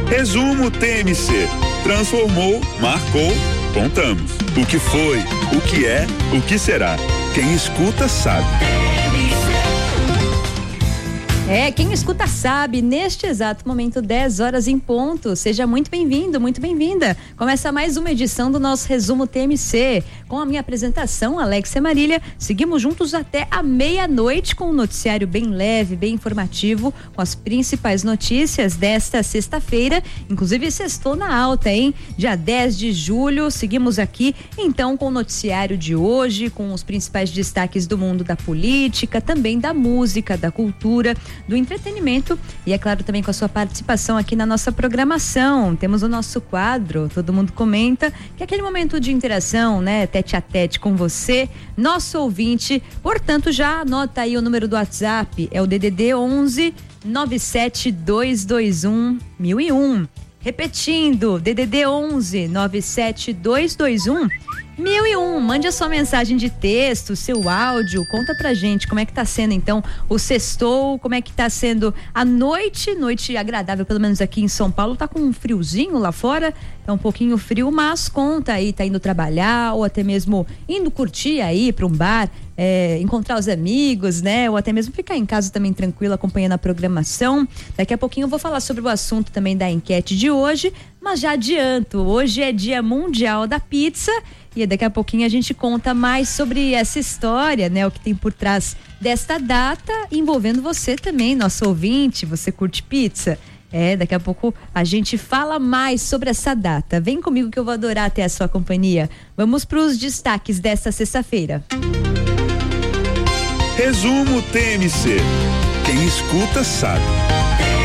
Resumo TMC. Transformou, marcou, contamos. O que foi, o que é, o que será. Quem escuta sabe. Quem escuta sabe, neste exato momento, 10 horas em ponto. Seja muito bem-vindo, muito bem-vinda. Começa mais uma edição do nosso Resumo TMC. Com a minha apresentação, Alexia Marília, seguimos juntos até a meia-noite com um noticiário bem leve, bem informativo, com as principais notícias desta sexta-feira. Inclusive, sextou na alta, hein? Dia 10 de julho, seguimos aqui, então, com o noticiário de hoje, com os principais destaques do mundo da política, também da música, da cultura, do entretenimento e, é claro, também com a sua participação aqui na nossa programação. Temos o nosso quadro Todo Mundo Comenta, que é aquele momento de interação, né, tete a tete com você, nosso ouvinte. Portanto, já anota aí o número do WhatsApp, é o DDD 11 97221 1001. Repetindo, DDD 11 97221 1001. Mande a sua mensagem de texto, seu áudio, conta pra gente como é que tá sendo então o sextou, como é que tá sendo a noite agradável, pelo menos aqui em São Paulo. Tá com um friozinho lá fora, tá um pouquinho frio, mas conta aí, tá indo trabalhar ou até mesmo indo curtir aí pra um bar, encontrar os amigos, né? Ou até mesmo ficar em casa também tranquilo, acompanhando a programação. Daqui a pouquinho eu vou falar sobre o assunto também da enquete de hoje, mas já adianto, hoje é Dia Mundial da Pizza e daqui a pouquinho a gente conta mais sobre essa história, né? O que tem por trás desta data, envolvendo você também, nosso ouvinte. Você curte pizza? Daqui a pouco a gente fala mais sobre essa data. Vem comigo que eu vou adorar ter a sua companhia. Vamos para os destaques desta sexta-feira. Resumo TMC. Quem escuta sabe.